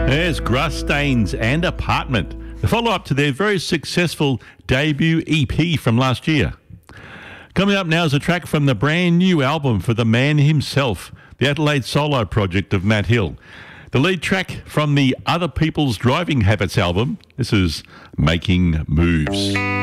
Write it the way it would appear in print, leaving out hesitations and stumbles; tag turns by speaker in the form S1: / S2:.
S1: There's Grass Stains and Apartment, the follow-up to their very successful debut EP from last year. Coming up now is a track from the brand new album for the man himself, the Adelaide solo project of Matt Hill. The lead track from the Other People's Driving Habits album. This is Making Moves.